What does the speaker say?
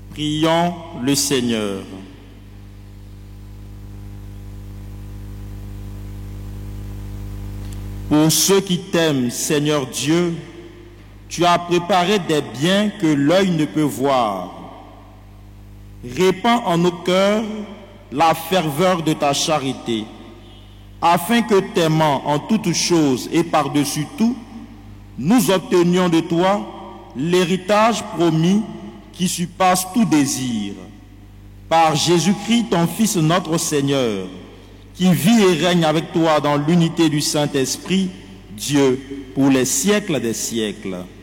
Prions le Seigneur. Pour ceux qui t'aiment, Seigneur Dieu, tu as préparé des biens que l'œil ne peut voir. Répands en nos cœurs la ferveur de ta charité, afin que t'aimant en toutes choses et par-dessus tout, nous obtenions de toi l'héritage promis qui surpasse tout désir. Par Jésus-Christ, ton Fils notre Seigneur, qui vit et règne avec toi dans l'unité du Saint-Esprit, Dieu, pour les siècles des siècles.